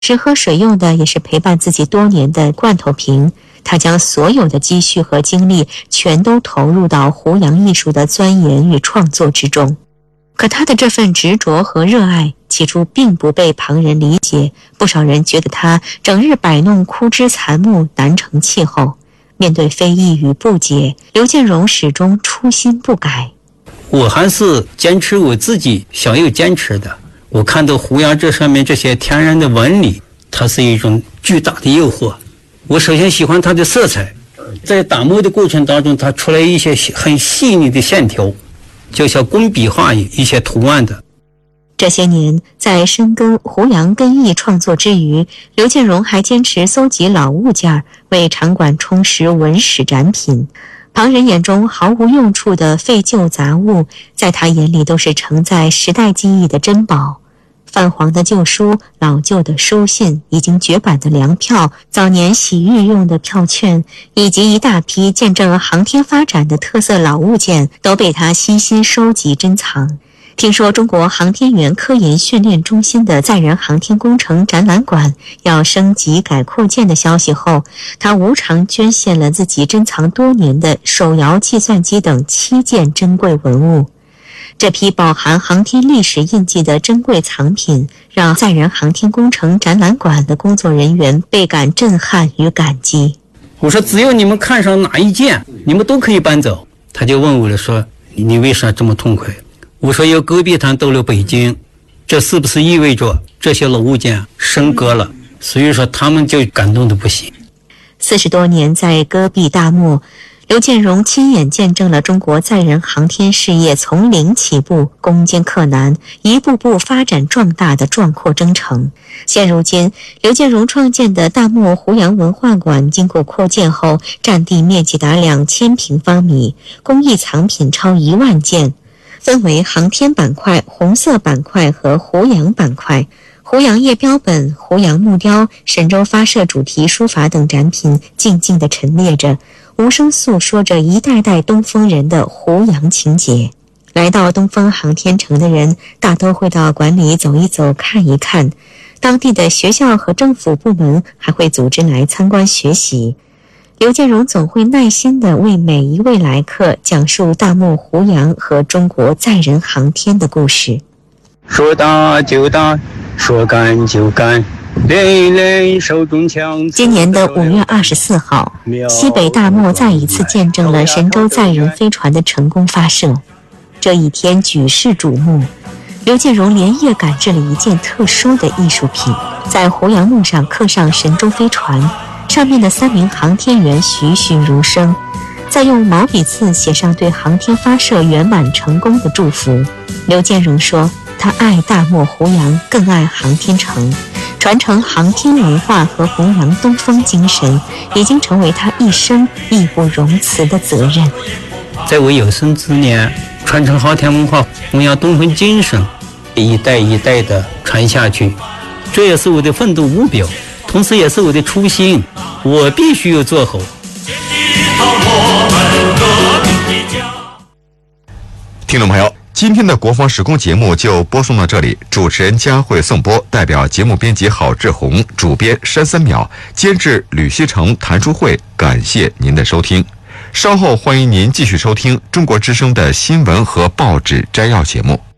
是喝水用的，也是陪伴自己多年的罐头瓶。他将所有的积蓄和精力全都投入到胡杨艺术的钻研与创作之中。可他的这份执着和热爱起初并不被旁人理解，不少人觉得他整日摆弄枯枝残木，难成气候。面对非议与不解，刘建荣始终初心不改。 我还是坚持我自己想要坚持的。我看到胡杨这上面这些天然的纹理，它是一种巨大的诱惑。我首先喜欢它的色彩，在打磨的过程当中，它出来一些很细腻的线条，就像工笔画一些图案的。 这些年，在深耕胡杨根艺创作之余，刘建荣还坚持搜集老物件，为场馆充实文史展品。旁人眼中毫无用处的废旧杂物，在他眼里都是承载时代记忆的珍宝。泛黄的旧书、老旧的书信、已经绝版的粮票、早年洗浴用的票券，以及一大批见证航天发展的特色老物件，都被他悉心收集珍藏。听说中国航天员科研训练中心的载人航天工程展览馆要升级改扩建的消息后，他无偿捐献了自己珍藏多年的手摇计算机等7件珍贵文物。这批饱含航天历史印记的珍贵藏品，让载人航天工程展览馆的工作人员倍感震撼与感激。 我说只要你们看上哪一件，你们都可以搬走。他就问我了，说你为啥这么痛快？我说有戈壁滩到了北京，这是不是意味着这些老物件升格了？所以说他们就感动的不行。 40多年在戈壁大漠，刘建荣亲眼见证了中国载人航天事业从零起步，攻坚克难，一步步发展壮大的壮阔征程。现如今，刘建荣创建的大漠胡杨文化馆经过扩建后，占地面积达2000平方米，工艺藏品超1万件，分为航天板块、红色板块和胡杨板块。胡杨叶标本、胡杨木雕、神舟发射主题书法等展品静静地陈列着，无声诉说着一代代东风人的胡杨情结。来到东风航天城的人大都会到馆里走一走看一看，当地的学校和政府部门还会组织来参观学习。刘建荣总会耐心地为每一位来客讲述大漠胡杨和中国载人航天的故事。 说打就打，说干就干，练一练手中枪。 今年的5月24号，西北大漠再一次见证了神舟载人飞船的成功发射。这一天举世瞩目，刘建荣连夜赶制了一件特殊的艺术品，在胡杨木上刻上神舟飞船，上面的3名航天员栩栩如生，再用毛笔字写上对航天发射圆满成功的祝福。刘建荣说，他爱大漠胡杨，更爱航天城，传承航天文化和弘扬东风精神，已经成为他一生义不容辞的责任。 在我有生之年，传承航天文化，弘扬东风精神，一代一代的传下去，这也是我的奋斗目标，同时也是我的初心，我必须要做好。 听众朋友，今天的国防时空节目就播送到这里，主持人佳慧颂播，代表节目编辑郝志红，主编山3秒，监制吕锡成、谭淑慧，感谢您的收听。稍后欢迎您继续收听中国之声的新闻和报纸摘要节目。